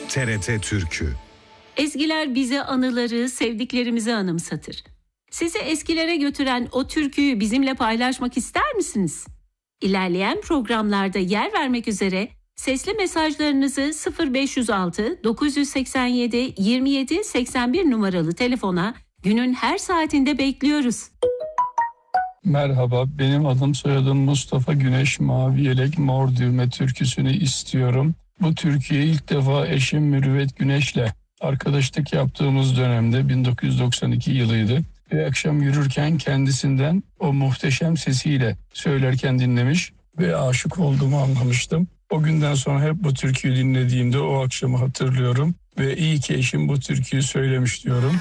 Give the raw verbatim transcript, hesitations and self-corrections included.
T R T Türkü. Ezgiler bize anıları, sevdiklerimizi anımsatır. Sizi eskilere götüren o türküyü bizimle paylaşmak ister misiniz? İlerleyen programlarda yer vermek üzere sesli mesajlarınızı sıfır beş yüz altı dokuz yüz seksen yedi yirmi yedi seksen bir numaralı telefona günün her saatinde bekliyoruz. Merhaba, benim adım soyadım Mustafa Güneş. Mavi Yelek Mor Düğme türküsünü istiyorum. Bu türküyü ilk defa eşim Mürüvvet Güneş'le arkadaşlık yaptığımız dönemde bin dokuz yüz doksan iki yılıydı. Bir akşam yürürken kendisinden o muhteşem sesiyle söylerken dinlemiş ve aşık olduğumu anlamıştım. O günden sonra hep bu türküyü dinlediğimde o akşamı hatırlıyorum ve iyi ki eşim bu türküyü söylemiş diyorum.